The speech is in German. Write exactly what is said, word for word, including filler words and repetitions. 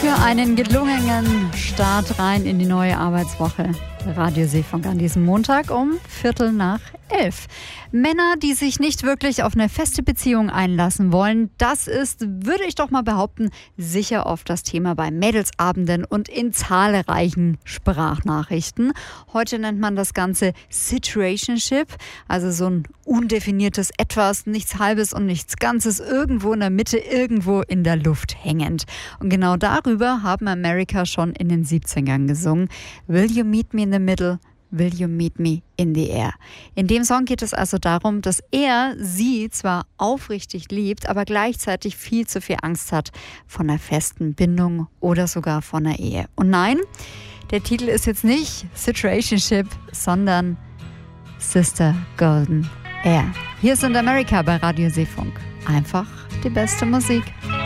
für einen gelungenen Start rein in die neue Arbeitswoche. Radio Seefunk an diesem Montag um Viertel nach elf. Männer, die sich nicht wirklich auf eine feste Beziehung einlassen wollen, das ist, würde ich doch mal behaupten, sicher oft das Thema bei Mädelsabenden und in zahlreichen Sprachnachrichten. Heute nennt man das Ganze Situationship, also so ein undefiniertes Etwas, nichts Halbes und nichts Ganzes, irgendwo in der Mitte, irgendwo in der Luft hängend. Und genau darüber haben America schon in den siebzigern gesungen. Will you meet me in the middle? Will you meet me in the air? In dem Song geht es also darum, dass er sie zwar aufrichtig liebt, aber gleichzeitig viel zu viel Angst hat von einer festen Bindung oder sogar von einer Ehe. Und nein, der Titel ist jetzt nicht Situationship, sondern Sister Golden Air. Hier sind America bei Radio Seefunk. Einfach die beste Musik.